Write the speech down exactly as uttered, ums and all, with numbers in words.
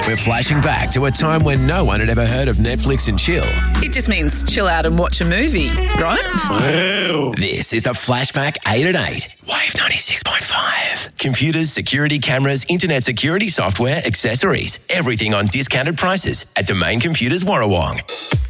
We're flashing back to a time when no one had ever heard of Netflix and chill. It just means chill out and watch a movie, right? This is the Flashback eight at eight. Wave ninety-six point five. Computers, security cameras, internet security software, accessories. Everything on discounted prices at Domain Computers Warrawong.